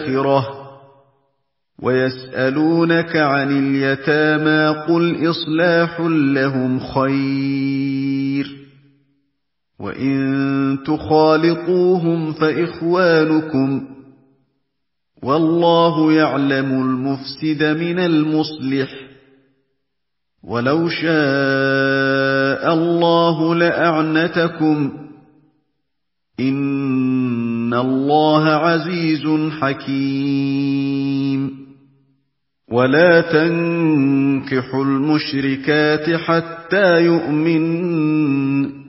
الْآخِرَةِ وَيَسْأَلُونَكَ عَنِ الْيَتَامَىٰ قُلْ إِصْلَاحٌ لَّهُمْ خَيْرٌ ۖ وَإِن تُخَالِطُوهُمْ فَإِخْوَانُكُمْ ۚ وَاللَّهُ يَعْلَمُ الْمُفْسِدَ مِنَ الْمُصْلِحِ ۚ وَلَوْ شَاءَ اللَّهُ لَأَعْنَتَكُمْ ۚ إِنَّ اللَّهَ عَزِيزٌ حَكِيمٌ. وَلَا تَنكِحُوا الْمُشْرِكَاتِ حَتَّىٰ يُؤْمِنَّ ۚ